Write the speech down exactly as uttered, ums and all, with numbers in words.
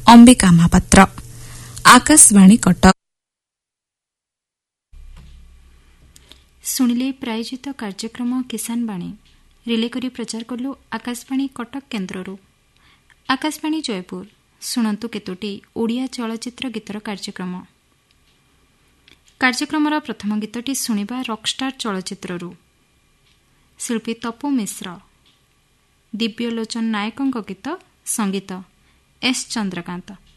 अंबिका महापात्र। आकाशवाणी कटक। शुणिले प्रायोजित कार्यक्रम किसान बाणी रिले करी प्रचार कलु आकाशवाणी कटक केन्द्ररू। आकाशवाणी जयपुर शुणु केतोटी ओडिया चलचित्र गीतर कार्यक्रम। कार्यक्रमर प्रथम गीतटी शुणिबा रॉकस्टार चलचित्ररू। शिल्पी तपु मिश्र, दिव्यलोचन नायकଙ୍କ गीत, संगीत एस चंद्रकांत।